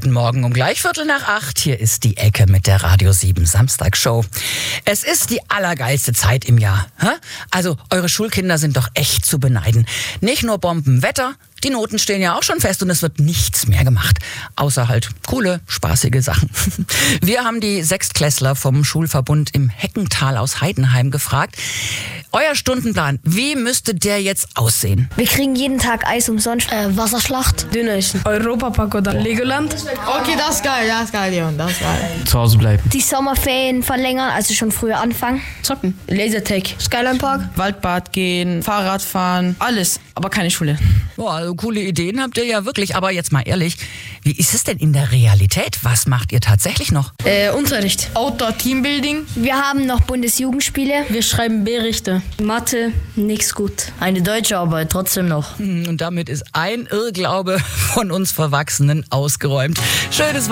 Guten Morgen um gleich 7:45. Hier ist die Ecke mit der Radio 7 Samstagsshow. Es ist die allergeilste Zeit im Jahr. Also eure Schulkinder sind doch echt zu beneiden. Nicht nur Bombenwetter, die Noten stehen ja auch schon fest und es wird nichts mehr gemacht. Außer halt coole, spaßige Sachen. Wir haben die Sechstklässler vom Schulverbund im Heckental aus Heidenheim gefragt. Euer Stundenplan, wie müsste der jetzt aussehen? Wir kriegen jeden Tag Eis umsonst. Wasserschlacht, Döneressen, Europapark oder Legoland. Okay, das ist geil, Leon, das ist geil. Zu Hause bleiben. Die Sommerferien verlängern, also schon früher anfangen. Zocken, Lasertag, Skyline Park, Waldbad gehen, Fahrrad fahren, alles, aber keine Schule. Boah, also coole Ideen habt ihr ja wirklich, aber jetzt mal ehrlich, wie ist es denn in der Realität? Was macht ihr tatsächlich noch? Unterricht. Outdoor Teambuilding. Wir haben noch Bundesjugendspiele. Wir schreiben Berichte. Mathe, nix gut. Eine deutsche Arbeit, trotzdem noch. Und damit ist ein Irrglaube von uns Verwachsenen ausgeräumt. Schönes